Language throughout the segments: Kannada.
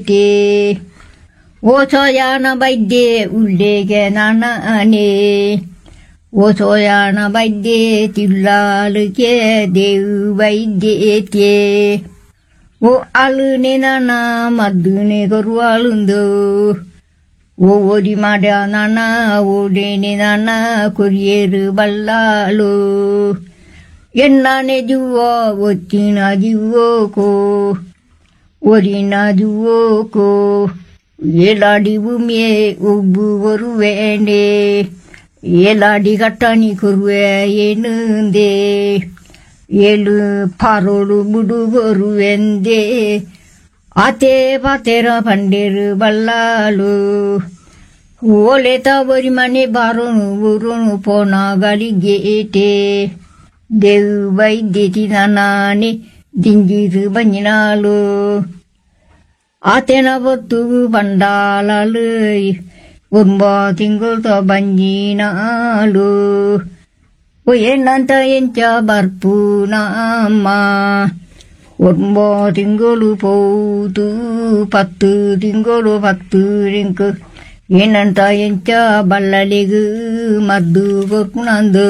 ಓಸೋಯಾನ ಬೈದ್ಯೆ ಉಳ್ಳೆಗೆ ನಾನೇ ಓಸೋಯಾನ ಬೈದ್ಯೆ ತಿಳ್ಳಾಲುಗೆ ದೇವು ಬೈದ್ಯೆ ಓ ಅಳುನೆ ನಾನ ಮದ್ದುನೆ ಕೊರುವಾಳುಂದು ಓ ಓಡಿ ಮಾಡ್ಯ ನಾನ ಓಡೇನೆ ನಾನ ಕೊರಿಯರು ಬಲ್ಲಾಳು ಎಣ್ಣಾನೆ ಜುವೋ ಒತ್ತಿನ ಜುವೋಕೋ ಒರಿನ ಜುವೋಕೋ ಏಲಾಡಿ ಭೂಮಿಯೇ ಉಬ್ಬು ಬರುವೇಂಡೆ ಏಲಾಡಿ ಕಟ್ಟಣಿ ಕೊರುವೆ ಏನಂದೆ ಏಳು ಪಾರೋಳು ಬುಡುಗೊರುವೆಂದೆ ಆತೆ ಪಾತೆರ ಪಂಡೇರು ಬಲ್ಲಾಳು ಓಲೆ ತಾವರಿ ಮನೆ ಬಾರೋನು ಊರೋನು ಪೋನ ಗಳಿಗೇಟೆ ದೇವು ಬೈದ್ಯತಿ ನಾನೇ ದಿಂಜಿರು ಬಂಜಿನಾಳು ಆತೆನ ಬೊತ್ತು ಬಂಡಾಲಲು ಒಂಬ ತಿಂಗಳು ಬಂಜಿನಾಳು ಏನಂತ ಎಂಚ ಬರ್ಪುನಮ್ಮ ಒಂಬ ತಿಂಗಳು ಪೋತು 10 ತಿಂಗಳು 10 ರಿಂಕು ಏನಂತ ಎಂಚ ಬಲ್ಲಲಿಗು ಮದ್ದು ಬರ್ಪುನಂದು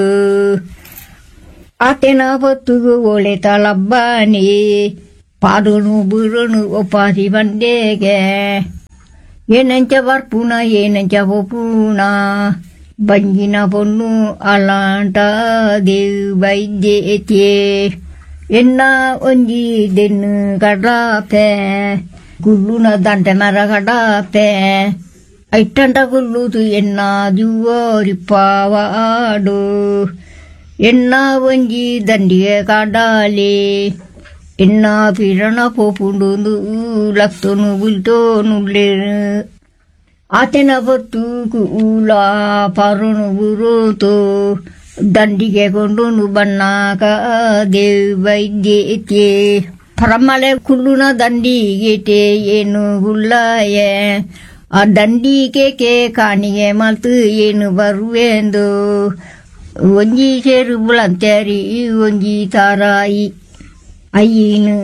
ಆತೆನ ಬೊತ್ತುಗು ಒಳೆ ತಲಬ್ಬಾನಿ ಪಾದನು ಬುರನು ಒಪ್ಪಾಸಿ ಬಂಡೆಗೆ ಏನಂಚ ಬರ್ಪುನ ಏನಂಚ ಒಪ್ಪುನ ಬಂಜಿನ ಪೊನ್ನು ಅಲಾಂಟ ದೇವು ಬೈದ್ಯೆ ಎನ್ನ ಒಂಜಿ ದೆನ್ನು ಕಡಾಪೆ ಗುಳ್ಳುನ ದಂಟೆ ಮರ ಕಡಾಪೆ ಐಟ್ಟಂಟ ಗುಳ್ಳುದು ಎನ್ನ ಜುವೋರಿಪ್ಪವಾಡು ಎನ್ನ ಒಂಜಿ ದಂಡಿಗೆ ಕಡಾಲಿ ಎನ್ನ ಪಿರಣ ಪೋಪುಂಡು ಲಕ್ತನು ಬುಲ್ತೋನುಳ್ಳೆ ಆತೆನ ಬೊತ್ತು ಕೂಲ ಪರನು ಬುರೋತು ದಂಡಿಗೆ ಕೊಂಡೋನು ಬಣ್ಣಾಕ ದೇವು ಬೈದ್ಯೆ ಪರಮಲೆ ಕುಳ್ಳುನ ದಂಡಿಗೆಟೆ ಏನು ಗುಳ್ಳಾಯೆ ಆ ದಂಡಿಗೆ ಕಾಣಿಗೆ ಮಲ್ತು ಏನು ಬರುವೆಂದು ಒಂಜಿ ಸೇರು ಬುಳಂತೇರಿ ಒಂಜಿ ತಾರಾಯಿ ಅಯ್ಯನು